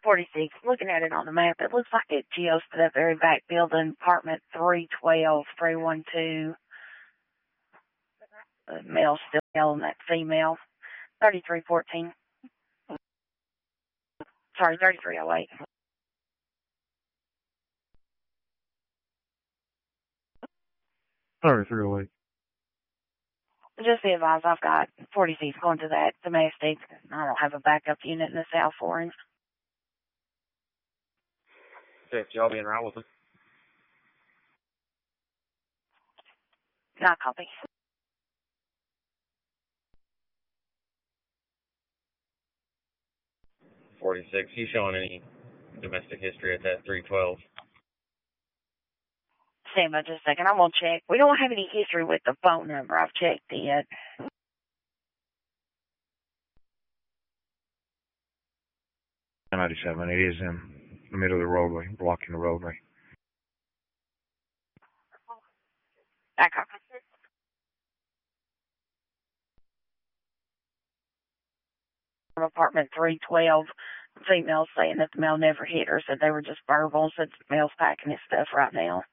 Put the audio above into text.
46. Looking at it on the map, it looks like it geos to that very back building, apartment 312, 312. The male's still yelling at female. 3314. Sorry, 3308. 3308. Just be advised, I've got 46 going to that domestic. I don't have a backup unit in the south for him. Okay, y'all be en route with him. Not copy. 46. You showing any domestic history at that 312? Stand by just a second. I'm going to check. We don't have any history with the phone number. I've checked it. 97. It is in the middle of the roadway, blocking the roadway. I copy. From apartment 312, female saying that the male never hit her, said they were just verbal, said the male's packing his stuff right now.